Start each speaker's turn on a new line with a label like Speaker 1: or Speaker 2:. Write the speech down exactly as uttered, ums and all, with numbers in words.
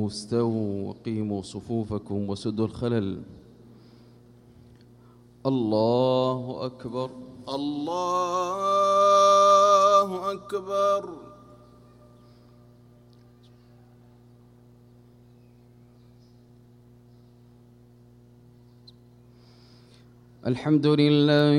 Speaker 1: الله استووا وقيموا صفوفكم وسدوا الخلل. الله أكبر.
Speaker 2: الله أكبر.
Speaker 1: الحمد لله